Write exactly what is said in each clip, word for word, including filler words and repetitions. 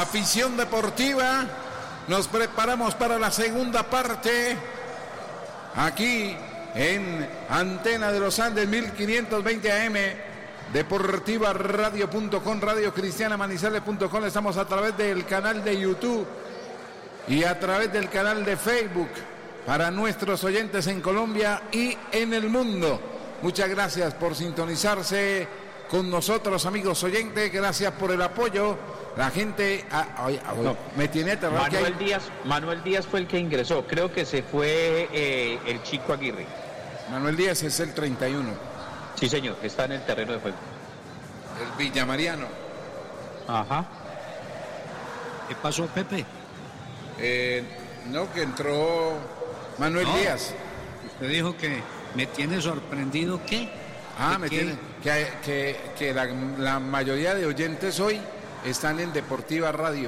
Afición deportiva, nos preparamos para la segunda parte, aquí en Antena de los Andes mil quinientos veinte A M, deportiva radio punto com, radio cristiana manizales punto com. Estamos a través del canal de YouTube y a través del canal de Facebook para nuestros oyentes en Colombia y en el mundo. Muchas gracias por sintonizarse con nosotros, amigos oyentes. Gracias por el apoyo. La gente ah, ah, ah, no. me tiene aterrado. Manuel Díaz, Manuel Díaz fue el que ingresó. Creo que se fue eh, el Chico Aguirre. Manuel Díaz es el treinta y uno. Sí, señor, está en el terreno de juego. El Villamariano. Ajá. ¿Qué pasó, Pepe? Eh, no, que entró Manuel no, Díaz. Usted dijo que me tiene sorprendido, ¿qué? Ah, me qué? tiene. Que, que, que la, la mayoría de oyentes hoy están en Deportiva Radio.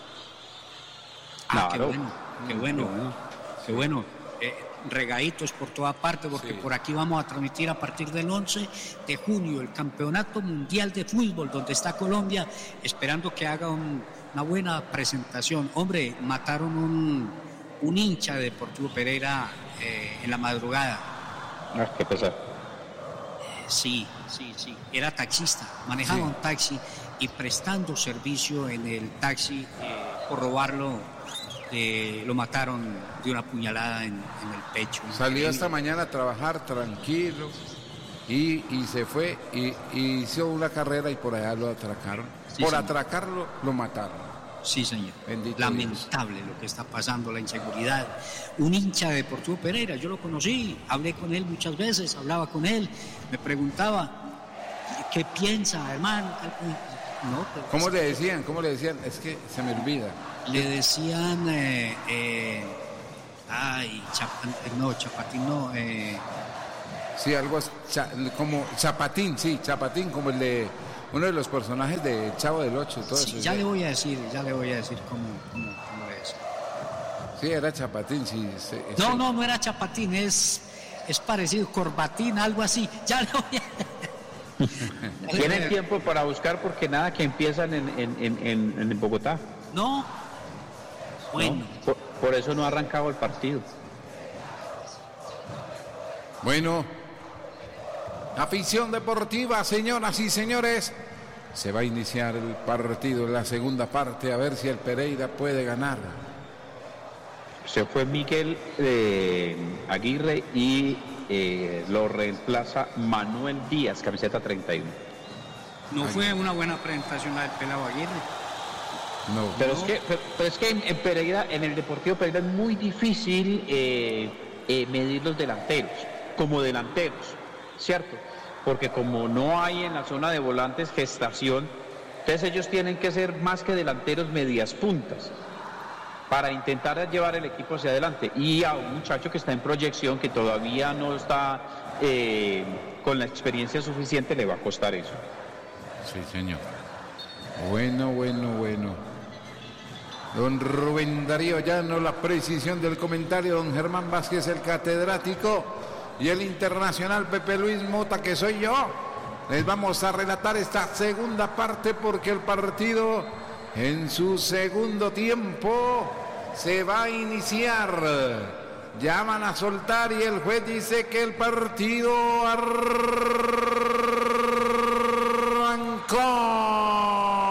Ah, claro. qué bueno, qué bueno, bueno. qué bueno. Eh, regaditos por toda parte, porque Sí. por aquí vamos a transmitir a partir del once de junio el Campeonato Mundial de Fútbol, donde está Colombia, esperando que haga un, una buena presentación. Hombre, mataron un, un hincha de Deportivo Pereira eh, en la madrugada. Ah, qué pesar. Eh, sí, sí, sí. Era taxista, manejaba Sí. un taxi y prestando servicio en el taxi, eh, por robarlo, eh, lo mataron de una puñalada en, en el pecho. Salió Increíble. esta mañana a trabajar tranquilo y, y se fue y, y hizo una carrera y por allá lo atracaron. Sí, por señor. atracarlo lo mataron. Sí, señor. Bendito Lamentable lo que está pasando, la inseguridad. Un hincha de Deportivo Pereira, yo lo conocí, hablé con él muchas veces, hablaba con él, me preguntaba, ¿qué piensa, hermano? No, pues, ¿Cómo le decían? ¿Cómo le decían? Es que se me olvida. le decían, eh, eh, ay, Chap- no, Chapatín no, eh, Sí, algo así, cha- como Chapatín, sí, Chapatín, como el de uno de los personajes de Chavo del Ocho. Todo sí, eso. ya le voy a decir, ya le voy a decir cómo, cómo, cómo es. Sí, era Chapatín, sí. sí, No, sí. no, no era Chapatín, es, es parecido, Corbatín, algo así, ya le voy a... Tienen tiempo para buscar porque nada que empiezan en, en, en, en, en Bogotá. No, bueno. ¿no? Por, por eso no ha arrancado el partido. Bueno, afición deportiva, señoras y señores, se va a iniciar el partido en la segunda parte, a ver si el Pereira puede ganar. Se fue Miguel eh, Aguirre y eh, lo reemplaza Manuel Díaz, camiseta treinta y uno. No fue una buena presentación la del Pelado Aguirre. No, Pero, es que, pero, pero es que en, en Pereira, en el Deportivo Pereira es muy difícil eh, eh, medir los delanteros, como delanteros, ¿cierto? Porque como no hay en la zona de volantes gestación, entonces ellos tienen que ser más que delanteros medias puntas para intentar llevar el equipo hacia adelante. Y a un muchacho que está en proyección, que todavía no está eh, con la experiencia suficiente, le va a costar eso. sí, señor. Bueno, bueno, bueno. Don Rubén Darío Llano, la precisión del comentario. Don Germán Vázquez, el catedrático. Y el internacional Pepe Luis Mota, que soy yo. Les vamos a relatar esta segunda parte porque el partido en su segundo tiempo se va a iniciar. Ya van a soltar y el juez dice que el partido arrancó.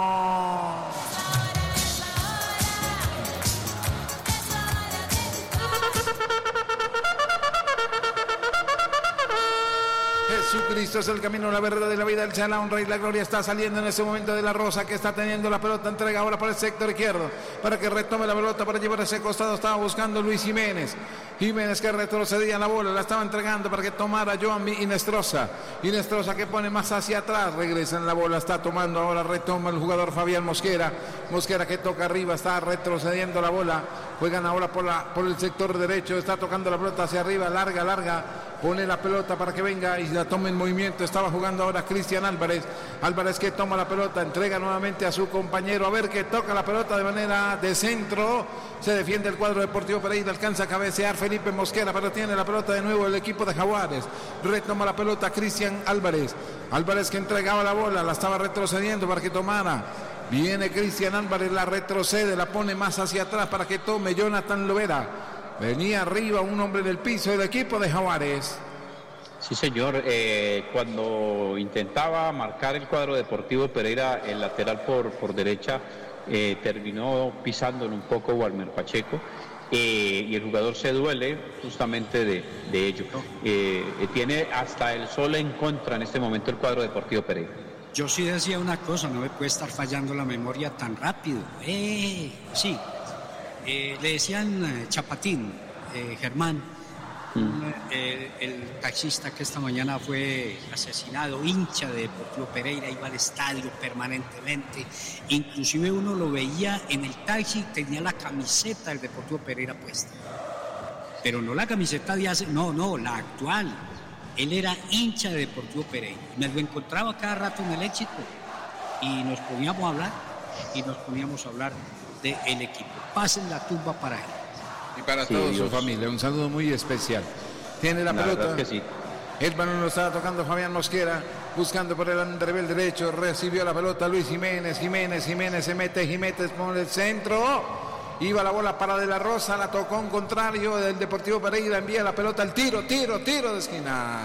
Jesucristo es el camino, la verdad de la vida, el la honra y la gloria. Está saliendo en ese momento de la Rosa, que está teniendo la pelota, entrega ahora para el sector izquierdo, para que retome la pelota, para llevar a ese costado. Estaba buscando Luis Jiménez, Jiménez que retrocedía la bola, la estaba entregando para que tomara Joan Inestrosa, Inestrosa que pone más hacia atrás, regresa en la bola, está tomando ahora, retoma el jugador Fabián Mosquera, Mosquera que toca arriba, está retrocediendo la bola, juegan ahora por, la, por el sector derecho, está tocando la pelota hacia arriba, larga, larga, pone la pelota para que venga y la tome en movimiento. Estaba jugando ahora Cristian Álvarez, Álvarez que toma la pelota, entrega nuevamente a su compañero, a ver que toca la pelota de manera de centro, se defiende el cuadro Deportivo Pereira, alcanza a cabecear Felipe Mosquera, pero tiene la pelota de nuevo el equipo de Jaguares, retoma la pelota Cristian Álvarez, Álvarez que entregaba la bola, la estaba retrocediendo para que tomara Viene Cristian Álvarez, la retrocede, la pone más hacia atrás para que tome Jonathan Lovera. Venía arriba un hombre del piso del equipo de Jaguares. Sí, señor. Eh, cuando intentaba marcar el cuadro deportivo Pereira, el lateral por, por derecha, eh, terminó pisándolo un poco Walmer Pacheco. Eh, y el jugador se duele justamente de, de ello. Eh, tiene hasta el sol en contra en este momento el cuadro deportivo Pereira. Yo sí decía una cosa, no me puede estar fallando la memoria tan rápido. Eh, sí, eh, le decían eh, Chapatín, eh, Germán, mm. eh, el taxista que esta mañana fue asesinado, hincha de Deportivo Pereira, iba al estadio permanentemente, inclusive uno lo veía en el taxi, tenía la camiseta del Deportivo Pereira puesta, pero no la camiseta de hace, no, no, la actual. Él era hincha de Deportivo Pereira, me lo encontraba cada rato en el Éxito y nos poníamos a hablar y nos poníamos a hablar del equipo. Pasen la tumba para él. Y para sí, toda Dios. Su familia, un saludo muy especial. Tiene la, la pelota. Que sí. El balón lo estaba tocando Fabián Mosquera, buscando por el andrevel derecho, recibió la pelota Luis Jiménez, Jiménez, Jiménez se mete, Jiménez por el centro. Iba la bola para De la Rosa, la tocó un contrario del Deportivo Pereira, envía la pelota al tiro, tiro, tiro de esquina.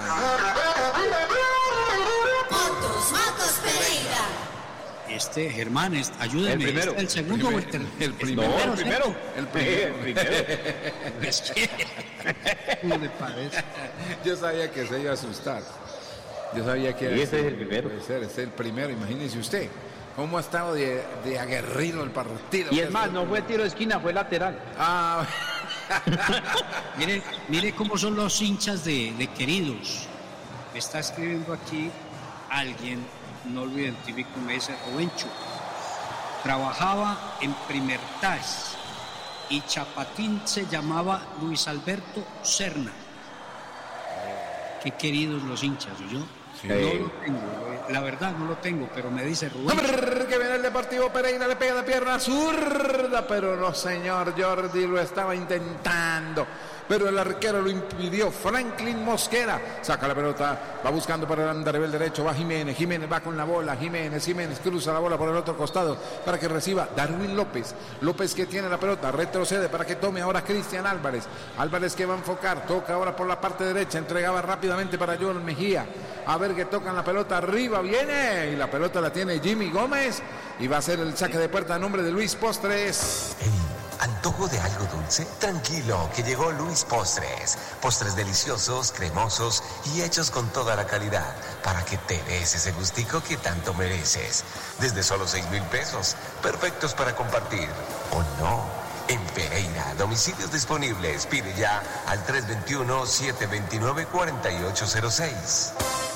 Motos, Motos Pereira. Este, Germán, es, ayúdenme. El primero. ¿El segundo o el tercero? El primero. No, el primero. El primero. El primero. Es que, ¿cómo le parece? Yo sabía que se iba a asustar. Yo sabía que... Y ese es el primero. Puede ser, ese es el primero, imagínese usted. ¿Cómo ha estado de, de aguerrido el partido? Y es más, no fue tiro de esquina, fue lateral. Ah. mire, mire cómo son los hinchas de, de Queridos. Me está escribiendo aquí alguien, no lo identifico, me dice Robencho. Trabajaba en Primer Tax y Chapatín se llamaba Luis Alberto Serna. Qué queridos los hinchas, ¿yo? Sí. No lo tengo, la verdad no lo tengo, pero me dice Rubén. Que viene el Deportivo Pereira, le pega de pierna zurda, pero no, señor, Jordi lo estaba intentando, pero el arquero lo impidió. Franklin Mosquera saca la pelota, va buscando por el andarivel derecho, va Jiménez, Jiménez va con la bola, Jiménez, Jiménez cruza la bola por el otro costado para que reciba Darwin López, López que tiene la pelota, retrocede para que tome ahora Cristian Álvarez, Álvarez que va a enfocar, toca ahora por la parte derecha, entregaba rápidamente para Joel Mejía, a ver que tocan la pelota arriba, viene, y la pelota la tiene Jimmy Gómez, y va a ser el saque de puerta a nombre de Luis Postres. ¿Antojo de algo dulce? Tranquilo, que llegó Luis Postres. Postres deliciosos, cremosos y hechos con toda la calidad para que te des ese gustico que tanto mereces. Desde solo seis mil pesos, perfectos para compartir. ¿O no? En Pereira, domicilios disponibles. Pide ya al tres dos uno, siete dos nueve, cuatro ocho cero seis.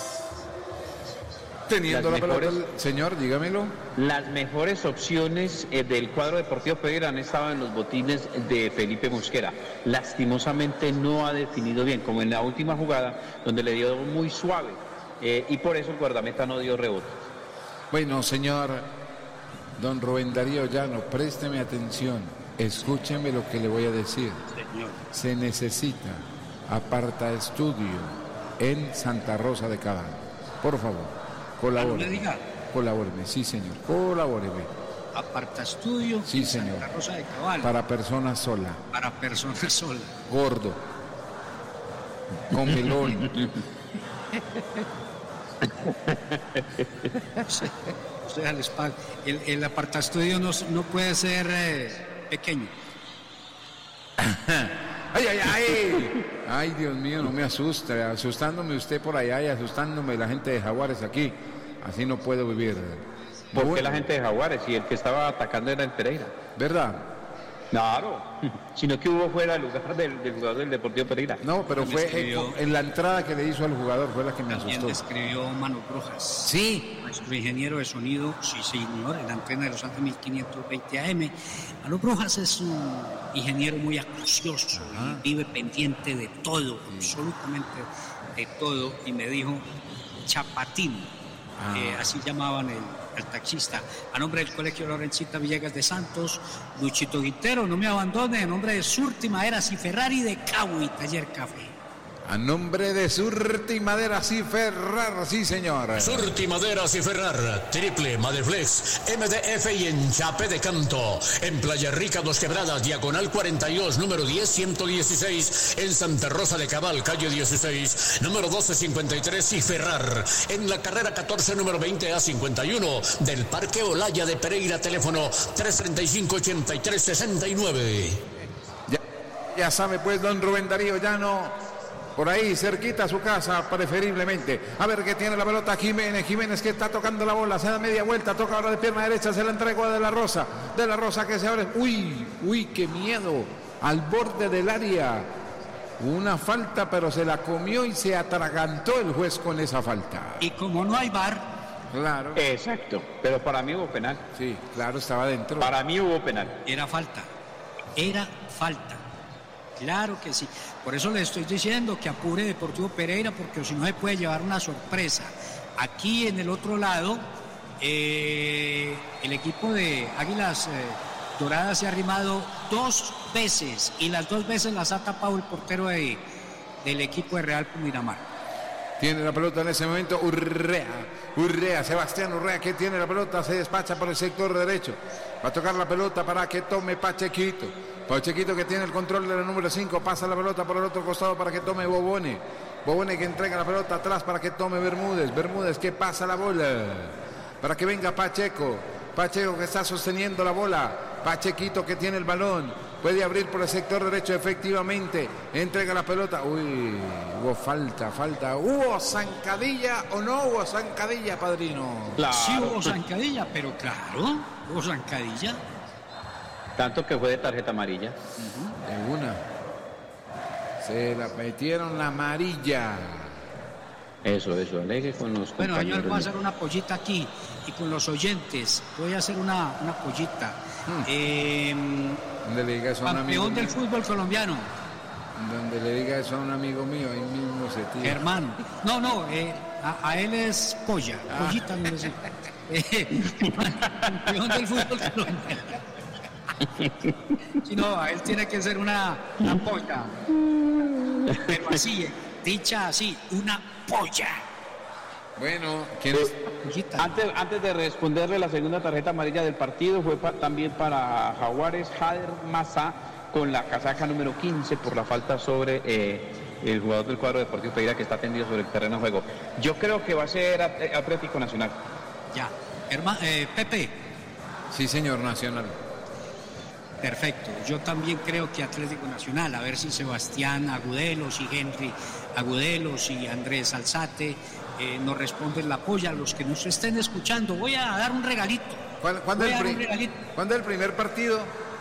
Teniendo la pelota, señor, dígamelo. Las mejores opciones eh, del cuadro deportivo Pereira han estado en los botines de Felipe Mosquera. Lastimosamente no ha definido bien, como en la última jugada, donde le dio muy suave. Eh, y por eso el guardameta no dio rebote. Bueno, señor don Rubén Darío Llano, présteme atención. Escúcheme lo que le voy a decir. Señor. Se necesita aparta estudio en Santa Rosa de Cabán. Por favor. Colabóreme, colabóreme, sí señor, colabóreme. Aparta estudio, sí señor, Santa Rosa de Cabal. Para personas solas. Para personas solas. Gordo. Con melón. o sea, o sea el, el, el aparta estudio no, no puede ser eh, pequeño. ¡Ay, ay, ay! Ay, Dios mío, no me asuste, asustándome usted por allá y asustándome la gente de Jaguares aquí. Así no puedo vivir. ¿Por bueno. qué la gente de Jaguares? Y el que estaba atacando era el Pereira. ¿Verdad? Claro, sino que hubo fuera del lugar del, del jugador del Deportivo Pereira. No, pero fue escribió, en la entrada que le hizo al jugador, fue la que me asustó. También escribió Mano Rojas. Sí. Nuestro ingeniero de sonido, sí señor, en la antena de los Andes mil quinientos veinte A M. Mano Rojas es un ingeniero muy acucioso, y vive pendiente de todo, sí. absolutamente de todo, y me dijo Chapatín, ah. eh, así llamaban el... el taxista, a nombre del Colegio Lorencita Villegas de Santos, Luchito Guitero, no me abandone, a nombre de Surti Maderas y Ferrari de Cabo y Taller Café. A nombre de Surti Maderas y Ferrar, sí señor. Surti Maderas y Ferrar, triple, Madeflex, M D F y enchape de canto. En Playa Rica, Dos Quebradas, diagonal cuarenta y dos, número diez, ciento dieciséis. En Santa Rosa de Cabal, calle dieciséis, número doce cincuenta y tres y Ferrar. En la carrera catorce, número veinte a cincuenta y uno del Parque Olaya de Pereira, teléfono tres treinta y cinco, ochenta y tres, sesenta y nueve. Ya, ya sabe pues don Rubén Darío Llano. Por ahí, cerquita a su casa, preferiblemente. A ver qué tiene la pelota Jiménez. Jiménez que está tocando la bola. Se da media vuelta. Toca ahora de pierna derecha. Se la entregó a De La Rosa. De La Rosa que se abre. Uy, uy, qué miedo. Al borde del área. Una falta, pero se la comió y se atragantó el juez con esa falta. Y como no hay V A R. Claro. Exacto. Pero para mí hubo penal. Sí, claro, estaba dentro. Para mí hubo penal. Era falta. Era falta. Claro que sí. Por eso le estoy diciendo que apure Deportivo Pereira, porque si no se puede llevar una sorpresa. Aquí en el otro lado, eh, el equipo de Águilas eh, Doradas se ha arrimado dos veces y las dos veces las ha tapado el portero de, del equipo de Real Miramar. Tiene la pelota en ese momento Urrea. Urrea, Sebastián Urrea que tiene la pelota, se despacha por el sector derecho. Va a tocar la pelota para que tome Pachequito. Pachequito que tiene el control de la número cinco, pasa la pelota por el otro costado para que tome Bobone. Bobone que entrega la pelota atrás para que tome Bermúdez. Bermúdez que pasa la bola para que venga Pacheco. Pacheco que está sosteniendo la bola. Pachequito que tiene el balón. Puede abrir por el sector derecho efectivamente. Entrega la pelota. Uy, hubo falta, falta. ¿Hubo zancadilla o no hubo zancadilla, padrino? Claro. Sí hubo zancadilla, pero claro, hubo zancadilla. Tanto que fue de tarjeta amarilla. Uh-huh. De una. Se la metieron la amarilla. Eso, eso, alegue con los Bueno, yo compañeros. voy a hacer una pollita aquí y con los oyentes. Voy a hacer una, una pollita. Hmm. Eh, Donde le diga eso a un amigo campeón del mío. fútbol colombiano. Donde le diga eso a un amigo mío, ahí mismo se tira. Hermano. No, no, eh, a, a él es polla. Ah. Pollita no es. Eh, campeón del fútbol colombiano. Si no, a él tiene que ser una, una polla. Pero así, eh, dicha así, una polla. Bueno, ¿quién es? Pollita. Antes, antes de responderle la segunda tarjeta amarilla del partido, fue pa- también para Jaguares Jader Maza con la casaca número quince por la falta sobre eh, el jugador del cuadro Deportivo Pereira que está tendido sobre el terreno de juego. Yo creo que va a ser At- Atlético Nacional. Ya. Herma, eh, Pepe. Sí, señor, Nacional. Perfecto. Yo también creo que Atlético Nacional, a ver si Sebastián Agudelos y Henry Agudelos y Andrés Alzate eh, nos responden la polla a los que nos estén escuchando. Voy a dar un regalito. ¿Cuándo, cuándo Voy el, a dar pri- un regalito. ¿cuándo el primer partido?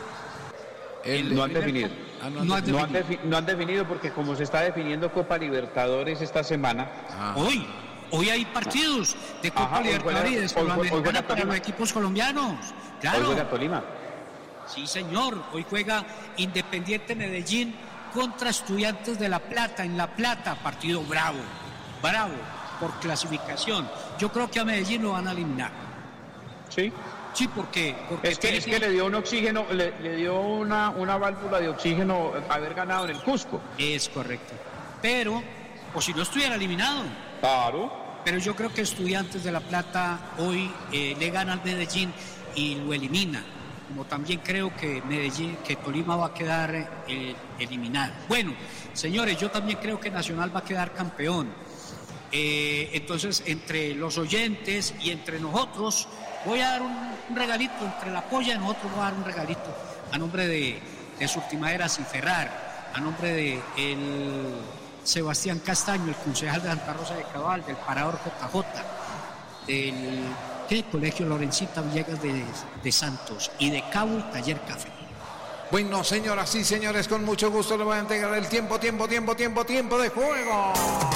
El- No han primer definido. Ah, no, No han No han, definido. defi- no han definido porque como se está definiendo Copa Libertadores esta semana, Ah. Hoy, hoy hay partidos de Copa Ajá, hoy Libertadores y de juega- hoy- hoy juega Sudamericana para Tolima. los equipos colombianos. hoy Claro. juega Tolima. Sí, señor. Hoy juega Independiente Medellín contra Estudiantes de La Plata. En La Plata, partido bravo. Bravo, por clasificación. Yo creo que a Medellín lo van a eliminar. Sí. Sí, porque, porque Es que, tiene es que le dio un oxígeno, le, le dio una, una válvula de oxígeno haber ganado en el Cusco. Es correcto. Pero, o si no estuviera eliminado. Claro. Pero yo creo que Estudiantes de La Plata hoy eh, le gana al Medellín y lo elimina. Como también creo que Medellín, que Tolima va a quedar eh, eliminado. Bueno, señores, yo también creo que Nacional va a quedar campeón. Eh, entonces, entre los oyentes y entre nosotros, voy a dar un, un regalito, entre la polla y nosotros voy a dar un regalito a nombre de, de Surtimaderas y Ferrar, a nombre de el Sebastián Castaño, el concejal de Santa Rosa de Cabal, del Parador J J, del ¿qué? Colegio Lorencita Villegas de, de Santos y de Cabo y Taller Café. Bueno, señoras y señores, con mucho gusto le voy a entregar el tiempo, tiempo, tiempo, tiempo, tiempo de juego.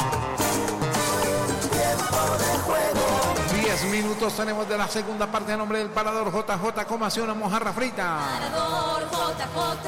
diez minutos tenemos de la segunda parte a nombre del Parador J J. ¿Cómo hace una mojarra frita? Parador J J.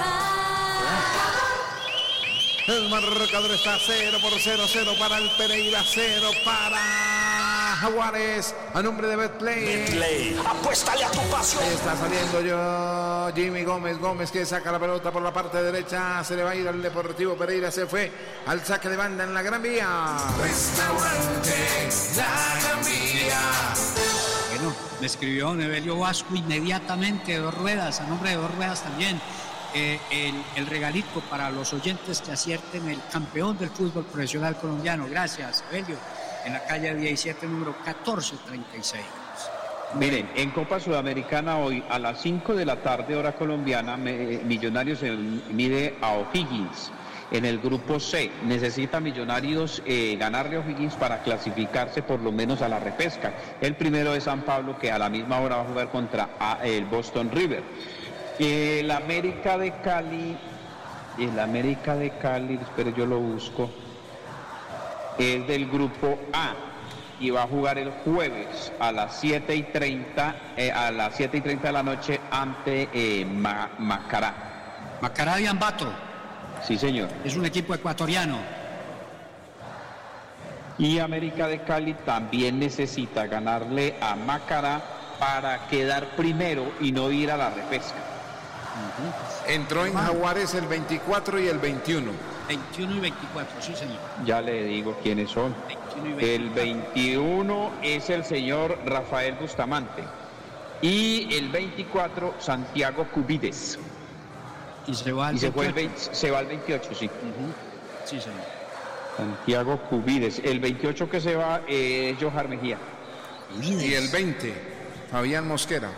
El marcador está cero por cero, cero para el Pereira, cero para Jaguares a nombre de Betplay. Betplay, apuéstale a tu pasión. Está saliendo yo Jimmy Gómez. Gómez que saca la pelota por la parte derecha. Se le va a ir al Deportivo Pereira. Se fue al saque de banda en la Gran Vía. Restaurante La Gran Vía. Bueno, me escribió Evelio Vasco inmediatamente, Dos Ruedas, a nombre de Dos Ruedas también. Eh, el, el regalito para los oyentes que acierten el campeón del fútbol profesional colombiano. Gracias, Evelio. En la calle diecisiete, número catorce treinta y seis. Miren, en Copa Sudamericana hoy a las cinco de la tarde, hora colombiana, me, Millonarios se mide a O'Higgins. En el grupo C, necesita Millonarios eh, ganarle a O'Higgins para clasificarse por lo menos a la repesca. El primero es San Pablo, que a la misma hora va a jugar contra a, el Boston River. El América de Cali, el América de Cali, espero yo lo busco, es del grupo A y va a jugar el jueves a las siete y treinta, eh, a las siete y treinta de la noche ante eh, Ma- Macará. Macará de Ambato. Sí, señor. Es un equipo ecuatoriano. Y América de Cali también necesita ganarle a Macará para quedar primero y no ir a la repesca. Uh-huh. Entró en Jaguares el veinticuatro y el veintiuno. veintiuno y veinticuatro, sí, señor. Ya le digo quiénes son. El veintiuno es el señor Rafael Bustamante. Y el veinticuatro, Santiago Cubides. Y se va al y se, fue el veintiocho. veinte, se va al veintiocho, sí. Uh-huh. Sí, señor. Santiago Cubides. El veintiocho que se va es Johar Mejía. Cubides. Y el veinte, Fabián Mosquera.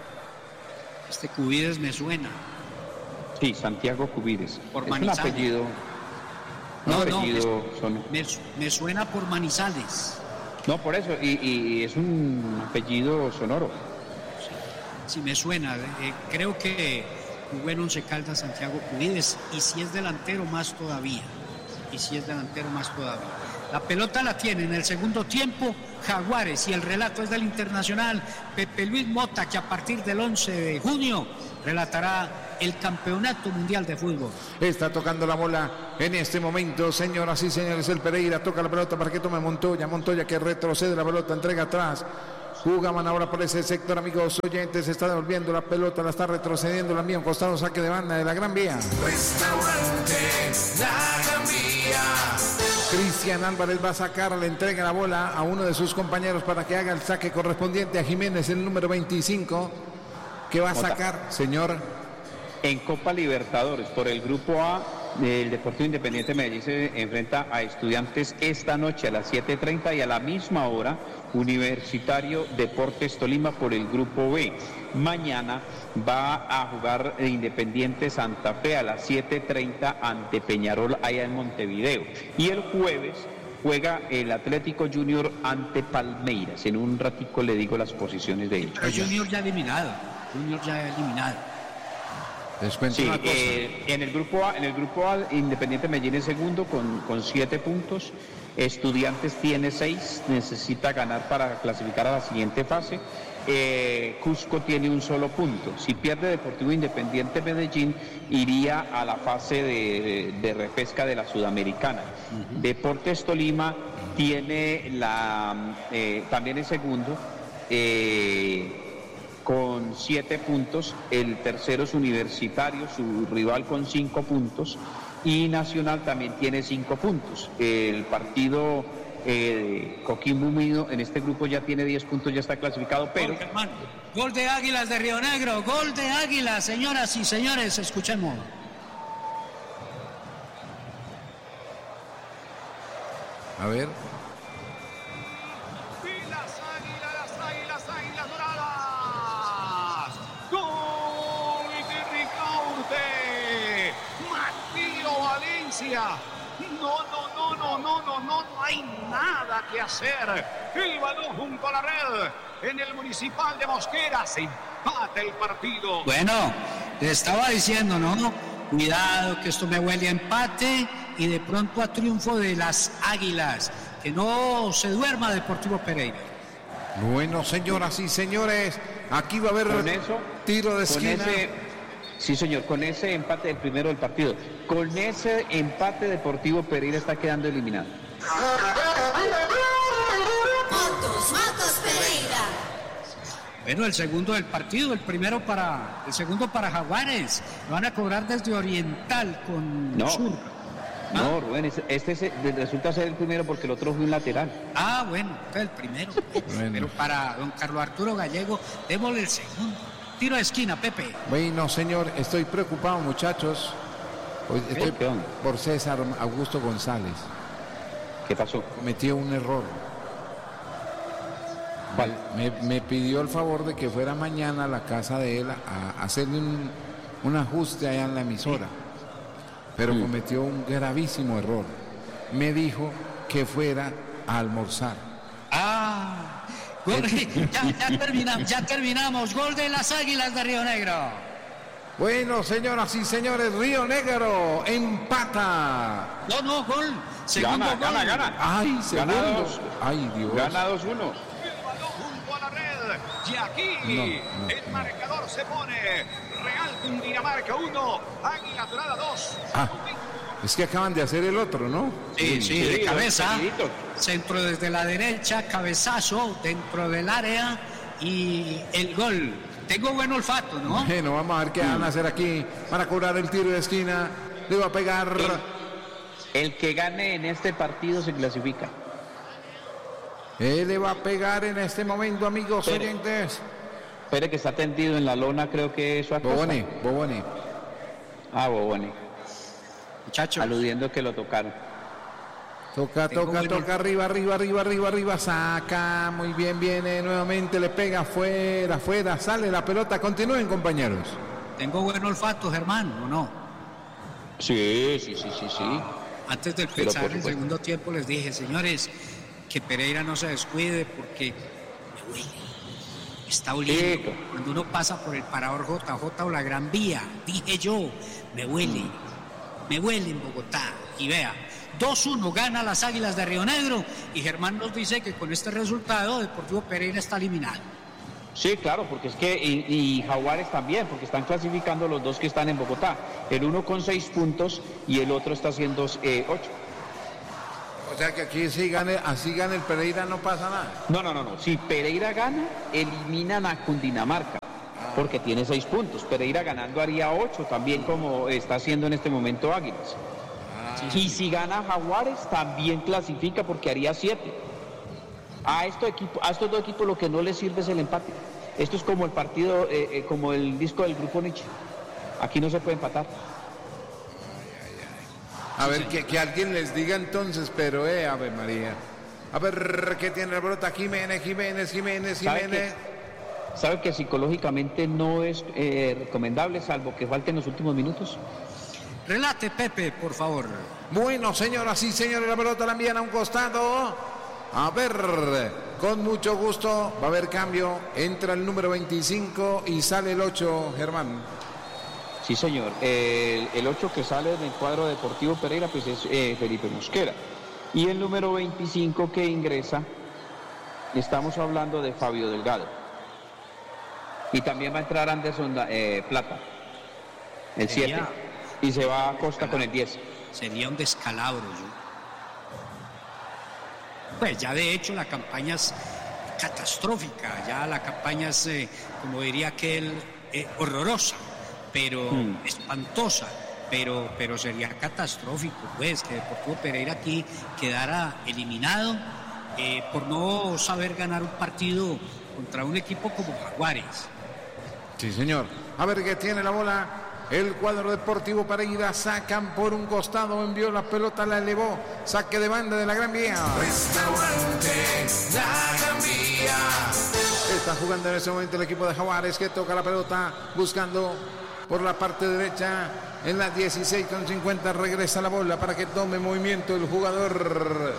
Este Cubides me suena. Sí, Santiago Cubides. Por es un Manizales. apellido. Un No, apellido no, son... me, me suena por Manizales. No, por eso, y, y es un apellido sonoro. Sí, sí me suena. Eh, creo que jugó en Once Caldas Santiago Cubides, y si es delantero más todavía. Y si es delantero más todavía. La pelota la tiene en el segundo tiempo Jaguares, y el relato es del internacional Pepe Luis Mota, que a partir del once de junio relatará el Campeonato Mundial de Fútbol. Está tocando la bola en este momento, señoras y señores. El Pereira toca la pelota para que tome Montoya. Montoya que retrocede la pelota, entrega atrás. Jugaban ahora por ese sector, amigos oyentes. Se está devolviendo la pelota, la está retrocediendo, la envía a un costado, saque de banda de la Gran Vía. Restaurante La Gran Vía. Cristian Álvarez va a sacar, le entrega la bola a uno de sus compañeros para que haga el saque correspondiente a Jiménez, el número veinticinco, que va a sacar, señor. En Copa Libertadores, por el grupo A, el Deportivo Independiente Medellín se enfrenta a Estudiantes esta noche a las siete y treinta, y a la misma hora Universitario Deportes Tolima por el grupo B. Mañana va a jugar Independiente Santa Fe a las siete y treinta ante Peñarol allá en Montevideo. Y el jueves juega el Atlético Junior ante Palmeiras. En un ratico le digo las posiciones de ellos. El Junior ya eliminado. Junior ya eliminado. Les cuento Sí, una cosa. eh, en el grupo A, en el grupo A, Independiente Medellín es segundo con, con siete puntos. Estudiantes tiene seis, necesita ganar para clasificar a la siguiente fase. Eh, Cusco tiene un solo punto. Si pierde Deportivo Independiente Medellín, iría a la fase de, de, de repesca de la Sudamericana. Uh-huh. Deportes Tolima tiene la eh, también es segundo. Eh, con siete puntos, el tercero es Universitario, su rival con cinco puntos, y Nacional también tiene cinco puntos. El partido eh, Coquimbo Unido en este grupo ya tiene diez puntos, ya está clasificado, pero... Gol, hermano. Gol de Águilas de Río Negro, gol de Águilas, señoras y señores, escuchemos. A ver. No, no, no, no, no, no, no, no hay nada que hacer. El balón junto a la red en el Municipal de Mosquera. Se empata el partido. Bueno, le estaba diciendo, ¿no? Cuidado, que esto me huele a empate y de pronto a triunfo de las Águilas. Que no se duerma Deportivo Pereira. Bueno, señoras y señores, aquí va a haber con eso, tiro de con esquina. Ese... Sí, señor, con ese empate del primero del partido, con ese empate Deportivo Pereira está quedando eliminado. Moto Los Matos Pereira. Bueno, el segundo del partido, el primero para, el segundo para Jaguares. Lo van a cobrar desde Oriental con No. Sur. ¿Ah? No, Rubén, este, este se- resulta ser el primero porque el otro fue un lateral. Ah, bueno, este es el primero. Bueno. Pero para don Carlos Arturo Gallego, démosle el segundo. Tiro de esquina, Pepe. Bueno, señor, estoy preocupado, muchachos. Hoy estoy ¿Qué onda? por César Augusto González. ¿Qué pasó? Cometió un error. ¿Cuál? Me, me pidió el favor de que fuera mañana a la casa de él a, a hacerle un, un ajuste allá en la emisora. Pero Mm. cometió un gravísimo error. Me dijo que fuera a almorzar. Ah, gol- ya, ya terminamos, ya terminamos. Gol de las Águilas de Río Negro. Bueno, señoras y señores, Río Negro empata. No, no, gol. Segundo Gana, gol. gana, gana. Ay, Gana segundo. dos. Ay, Dios. Gana dos uno. El balón junto a la red. Y aquí No, no, el no. marcador se pone Real Cundinamarca uno, Águila Dorada dos. Ah, es que acaban de hacer el otro, ¿no? Sí, sí, de Sí, cabeza. seguidito. Centro desde la derecha, cabezazo dentro del área y el gol. Tengo buen olfato, ¿no? Bueno, vamos a ver qué van a hacer aquí para cobrar el tiro de esquina. Le va a pegar. El que gane en este partido se clasifica. Él le va a pegar en este momento, amigos Espere. oyentes. Espere que está tendido en la lona, creo que eso acosta. Bobone, Bobone. Ah, Bobone. Muchachos. Aludiendo que lo tocaron. Toca, Tengo toca, bueno. toca, arriba, arriba, arriba, arriba, arriba, saca, muy bien, viene nuevamente, le pega afuera, afuera, sale la pelota, continúen compañeros. Tengo buen olfato, Germán, ¿o no? Sí, sí, sí, sí, sí. Antes del Pero, pensar por en supuesto. segundo tiempo les dije, señores, que Pereira no se descuide porque me huele. Está oliendo. Sí. Cuando uno pasa por el parador J J o la Gran Vía, dije yo, me huele. Me huele en Bogotá. Y vea, dos uno gana las Águilas de Río Negro y Germán nos dice que con este resultado Deportivo Pereira está eliminado. Sí, claro, porque es que, y, y Jaguares también, porque están clasificando los dos que están en Bogotá. El uno con seis puntos y el otro está haciendo eh, ocho. O sea que aquí si gane, así gane el Pereira no pasa nada. No, no, no, no. Si Pereira gana, eliminan a Cundinamarca, porque tiene seis puntos. Pereira ganando haría ocho, también como está haciendo en este momento Águilas. Y si gana Jaguares, también clasifica porque haría siete. A, esto equipo, a estos dos equipos lo que no les sirve es el empate. Esto es como el partido, eh, eh, como el disco del grupo Nietzsche. Aquí no se puede empatar. A ver, que, que alguien les diga entonces, pero eh, Ave María. A ver, ¿qué tiene la pelota? Jiménez, Jiménez, Jiménez, ¿Sabe Jiménez. que, ¿Sabe que psicológicamente no es eh, recomendable, salvo que falten los últimos minutos? Relate, Pepe, por favor. Bueno, señoras y señores, la pelota la envían a un costado. A ver, con mucho gusto, va a haber cambio. Entra el número veinticinco y sale el ocho, Germán. Sí, señor. El, el ocho que sale del cuadro Deportivo Pereira pues es eh, Felipe Mosquera. Y el número veinticinco que ingresa, estamos hablando de Fabio Delgado. Y también va a entrar Anderson eh, Plata, el siete. Sería- Y se va a Costa con el diez. Sería un descalabro, yo. Pues ya de hecho la campaña es catastrófica, ya la campaña es, eh, como diría aquel, eh, horrorosa, pero Mm. espantosa, pero, pero sería catastrófico, pues, que Deportivo Pereira aquí quedara eliminado eh, por no saber ganar un partido contra un equipo como Jaguares. Sí, señor. A ver qué tiene la bola. El cuadro Deportivo Pereira, sacan por un costado, envió la pelota, la elevó, saque de banda de la Gran Vía. Restaurante La Gran Vía. Está jugando en ese momento el equipo de Jaguares que toca la pelota, buscando por la parte derecha. En la dieciséis con cincuenta regresa la bola para que tome movimiento el jugador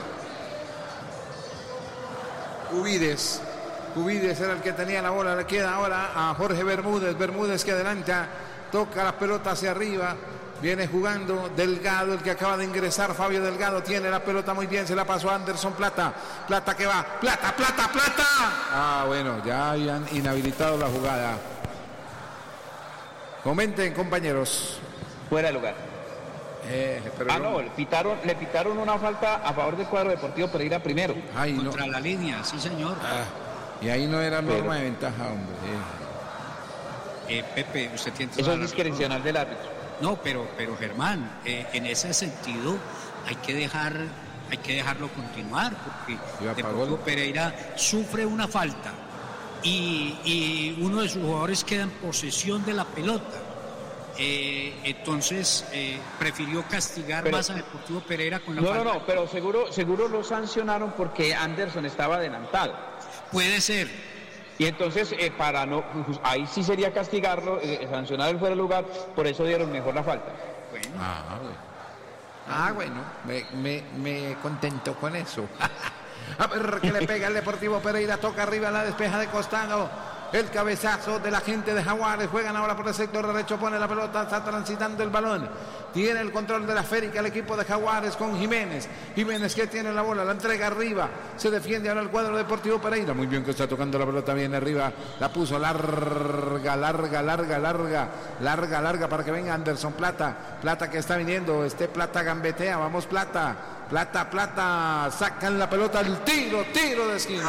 Cubides. Cubides era el que tenía la bola, le queda ahora a Jorge Bermúdez. Bermúdez que adelanta. Toca la pelota hacia arriba, viene jugando Delgado, el que acaba de ingresar, Fabio Delgado, tiene la pelota muy bien, se la pasó a Anderson Plata, Plata que va, Plata, Plata, Plata. Ah, bueno, ya habían inhabilitado la jugada. Comenten, compañeros. Fuera de lugar. Eh, pero ah, no, le pitaron, le pitaron una falta a favor del cuadro Deportivo Pereira primero. Ay, Contra no. la línea, sí señor. Ah, y ahí no era norma Pero- de ventaja, hombre. Eh. Eh, Pepe, usted tiene Eso toda es la discrecional del árbitro. razón. No, pero, pero Germán, eh, en ese sentido hay que dejar, hay que dejarlo continuar, porque Iba pa' Deportivo gol. Pereira sufre una falta y, y uno de sus jugadores queda en posesión de la pelota. Eh, entonces eh, prefirió castigar Pero- más a Deportivo Pereira con la No, no, falta. no, pero seguro, seguro lo sancionaron porque Anderson estaba adelantado. Puede ser. Y entonces, eh, para no, pues, ahí sí sería castigarlo, eh, sancionar el fuera de lugar, por eso dieron mejor la falta. Bueno, Ah, bueno. Ah, bueno, me, me, me contento con eso. A ver que le pega el Deportivo Pereira, toca arriba, la despeja de costado. El cabezazo de la gente de Jaguares. Juegan ahora por el sector derecho, pone la pelota, está transitando el balón. Tiene el control de la esférica el equipo de Jaguares con Jiménez. Jiménez que tiene la bola, la entrega arriba. Se defiende ahora el cuadro Deportivo Pereira. Muy bien que está tocando la pelota bien arriba. La puso larga, larga, larga, larga, larga, larga para que venga Anderson Plata. Plata que está viniendo. Este Plata gambetea. Vamos Plata. Plata, Plata. Sacan la pelota al tiro, tiro de esquina.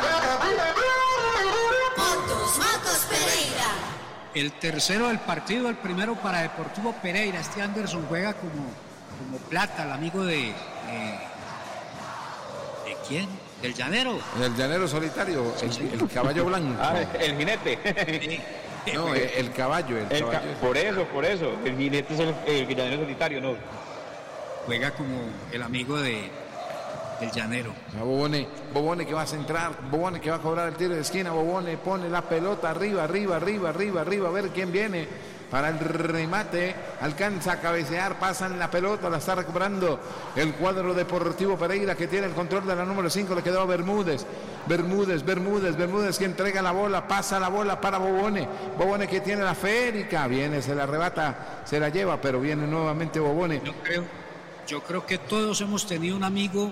Motos, Motos Pereira. el tercero del partido, el primero para Deportivo Pereira. Este Anderson juega como, como Plata, el amigo de, de... ¿De quién? Del Llanero. El llanero solitario, el, el caballo blanco. Ah, el jinete. No, el, el caballo, el El ca- caballo. por eso, por eso. El jinete es el, el llanero solitario, ¿no? Juega como el amigo de, del Llanero. A Bobone, Bobone que va a centrar, Bobone que va a cobrar el tiro de esquina, Bobone pone la pelota arriba, arriba, arriba, arriba, arriba, a ver quién viene para el remate, alcanza a cabecear, pasan la pelota, la está recuperando el cuadro Deportivo Pereira que tiene el control de la número cinco, le quedó a Bermúdez, Bermúdez, Bermúdez, Bermúdez que entrega la bola, pasa la bola para Bobone, Bobone que tiene la férica, viene, se la arrebata, se la lleva, pero viene nuevamente Bobone. Yo creo, yo creo que todos hemos tenido un amigo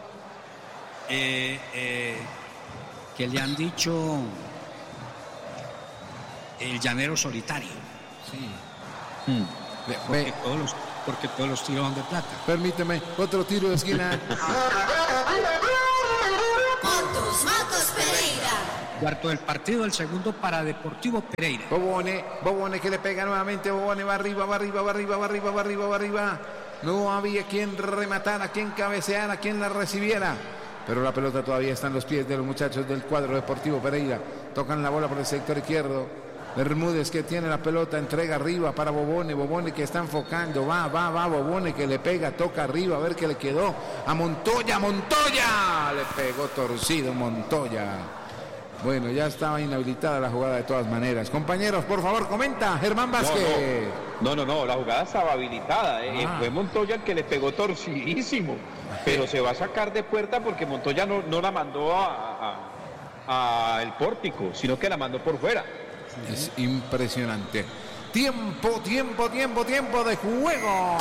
eh, eh, que le han dicho el Llanero solitario. Sí. Mm. Ve- Porque ve, todos los, porque todos los tiros son de plata. permíteme, otro tiro de esquina. Motos, Motos Pereira. Cuarto del partido, el segundo para Deportivo Pereira. Bobone, Bobone que le pega nuevamente, Bobone va arriba, va arriba, va arriba, va arriba, va arriba, va arriba. No había quien rematara, quien cabeceara, quien la recibiera. Pero la pelota todavía está en los pies de los muchachos del cuadro Deportivo Pereira. Tocan la bola por el sector izquierdo. Bermúdez que tiene la pelota, entrega arriba para Bobone, Bobone que está enfocando, va, va, va, Bobone que le pega, toca arriba, a ver qué le quedó. A Montoya, Montoya, le pegó torcido Montoya. Bueno, ya estaba inhabilitada la jugada de todas maneras. Compañeros, por favor, comenta, Germán Vázquez. No, no, no, la jugada estaba habilitada. eh, Ah. Fue Montoya el que le pegó torcidísimo. Pero se va a sacar de puerta porque Montoya no, no la mandó a, a- a el pórtico, sino que la mandó por fuera. Es impresionante. Tiempo, tiempo, tiempo, tiempo de juego.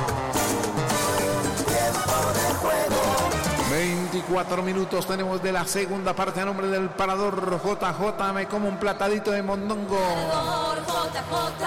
veinticuatro minutos tenemos de la segunda parte a nombre del parador J J. Me como un platadito de mondongo. Por J J.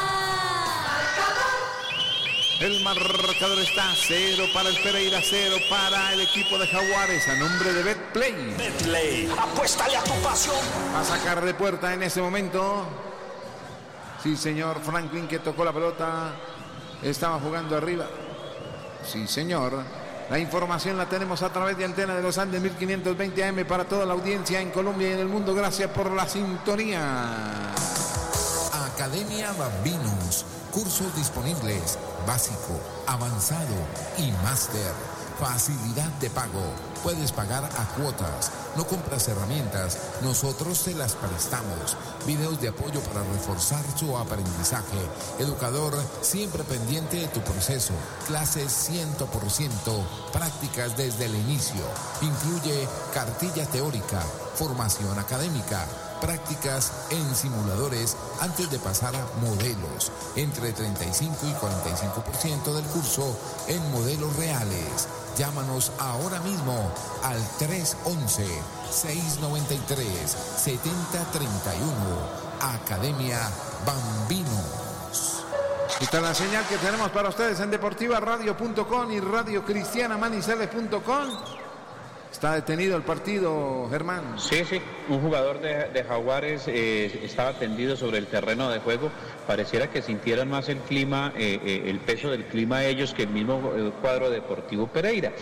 El marcador está cero para el Pereira, cero para el equipo de Jaguares a nombre de Betplay. Betplay, apuéstale a tu pasión. A sacar de puerta en ese momento. Sí, señor Franklin que tocó la pelota. Estaba jugando arriba. Sí, señor. La información la tenemos a través de Antena de los Andes mil quinientos veinte A M para toda la audiencia en Colombia y en el mundo. Gracias por la sintonía. Academia Bambinos. Cursos disponibles, básico, avanzado y máster. Facilidad de pago. Puedes pagar a cuotas. No compras herramientas, nosotros te las prestamos. Videos de apoyo para reforzar su aprendizaje. Educador siempre pendiente de tu proceso. Clases cien por ciento, prácticas desde el inicio. Incluye cartilla teórica, formación académica, prácticas en simuladores antes de pasar a modelos. Entre treinta y cinco y cuarenta y cinco por ciento del curso en modelos reales. Llámanos ahora mismo al tres once, seiscientos noventa y tres, setenta treinta y uno. Academia Bambinos. Esta es la señal que tenemos para ustedes en deportiva radio punto com y radio cristiana manizales punto com. Está detenido el partido, Germán. Sí, sí, un jugador de, de Jaguares eh, estaba tendido sobre el terreno de juego. Pareciera que sintieran más el clima, eh, eh, el peso del clima ellos que el mismo eh, cuadro Deportivo Pereira.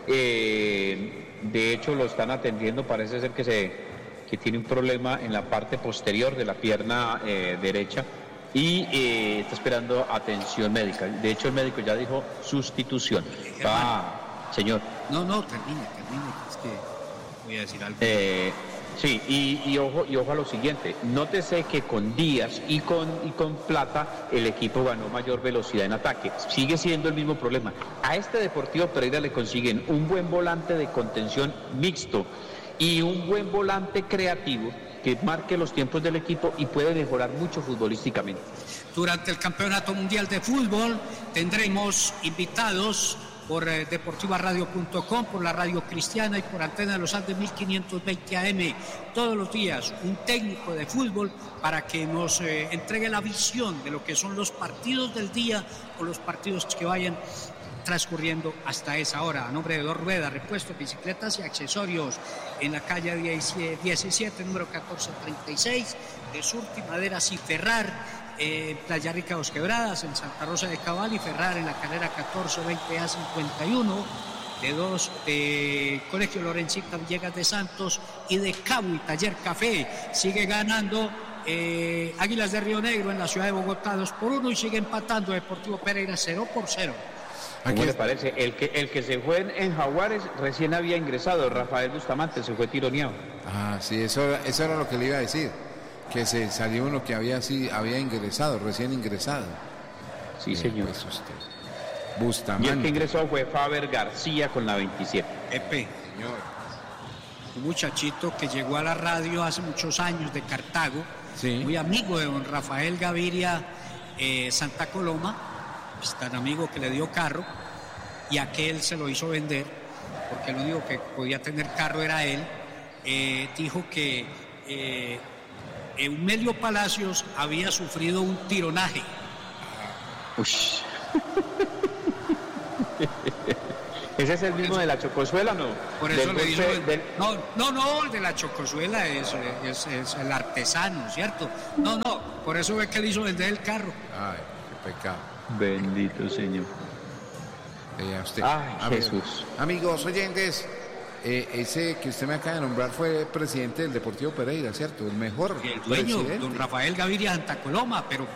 Eh, de hecho, lo están atendiendo, parece ser que, se, que tiene un problema en la parte posterior de la pierna eh, derecha y eh, está esperando atención médica. De hecho, el médico ya dijo sustitución. Va, señor. No, no, termine, termine, es que voy a decir algo. Eh, sí, y, y, ojo, y ojo a lo siguiente, nótese que con Díaz y con, y con Plata el equipo ganó mayor velocidad en ataque, sigue siendo el mismo problema. A este Deportivo Pereira le consiguen un buen volante de contención mixto y un buen volante creativo que marque los tiempos del equipo y puede mejorar mucho futbolísticamente. Durante el Campeonato Mundial de Fútbol tendremos invitados por eh, deportiva radio punto com, por la radio cristiana y por Antena de los Andes mil quinientos veinte A M, todos los días un técnico de fútbol para que nos eh, entregue la visión de lo que son los partidos del día o los partidos que vayan transcurriendo hasta esa hora. A nombre de Dos Ruedas, repuestos, bicicletas y accesorios en la calle diecisiete, número catorce treinta y seis, de Surti, Maderas y Ferrar, Eh, Playa Rica Dos Quebradas, en Santa Rosa de Cabal y Ferrar en la carrera catorce veinte A cincuenta y uno, de dos de Colegio Lorencita Villegas de Santos y de Cabo y Taller Café. Sigue ganando eh, Águilas de Río Negro en la ciudad de Bogotá dos por uno y sigue empatando Deportivo Pereira cero por cero. ¿Cómo le parece? El que, el que se fue en, en Jaguares recién había ingresado, Rafael Bustamante, se fue tironeado. Ah, sí, eso, eso era lo que le iba a decir. Que se salió uno que había sí, había ingresado, recién ingresado. Sí, Bien, señor. Pues usted. Bustamante. Y el que ingresó fue Faber García con la veintisiete. Pepe, señor. Un muchachito que llegó a la radio hace muchos años de Cartago, sí. Muy amigo de don Rafael Gaviria eh, Santa Coloma, pues tan amigo que le dio carro, y aquel se lo hizo vender, porque el único que podía tener carro era él. Eh, dijo que eh, Eumelio Palacios había sufrido un tironaje. Uy. ¿Ese es el por mismo eso, de la Chocosuela, no? Por eso le dijo... Del... No, no, no, el de la Chocosuela es, es, es el artesano, ¿cierto? No, no, por eso ve que le hizo vender el carro. Ay, qué pecado. Bendito Señor. Eh, usted. Ay, Amigos, Jesús. Amigos oyentes, eh, ese que usted me acaba de nombrar fue presidente del Deportivo Pereira, ¿cierto? El mejor el dueño, presidente. Don Rafael Gaviria Santa Coloma, pero